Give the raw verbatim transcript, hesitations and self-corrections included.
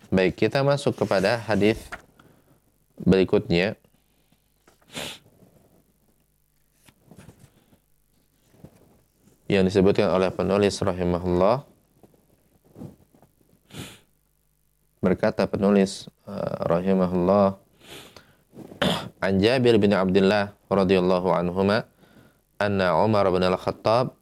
Baik, kita masuk kepada hadis berikutnya. Yang disebutkan oleh penulis rahimahullah. Berkata penulis uh, rahimahullah, An Jabir bin Abdullah radhiyallahu anhuma anna Umar bin Al-Khattab